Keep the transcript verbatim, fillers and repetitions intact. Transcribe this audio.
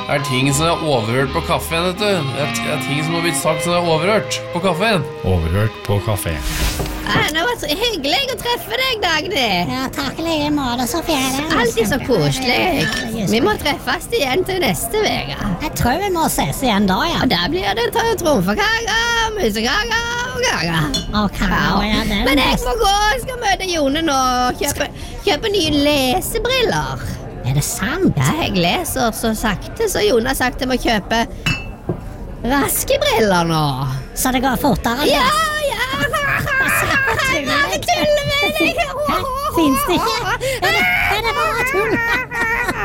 er ting som er overhørt på kaffen, vet du. Det er, det er ting som har blitt sagt som er overhørt på kaffen. Overhørt på kafé. Det var så hyggelig å treffe deg, Dagny. Ja, takk like måte, Sofie. Alltid så koselig. Vi må treffes igjen til neste vega. Jeg tror vi må ses igjen da, ja. Og da blir det tromfekaker, musekaker og kaker. Ok, ja, det er Men jeg best. må gå, jeg skal møte Jone nå og kjøpe, kjøpe nye lesebriller. Er det sant? Ja, jeg leser så sakte, så Jone har sagt jeg må kjøpe raske briller nå. Så det går fortere? Ja, ja. Jeg bare tuller med deg. Finns det ikke? Er det, er det bare tull?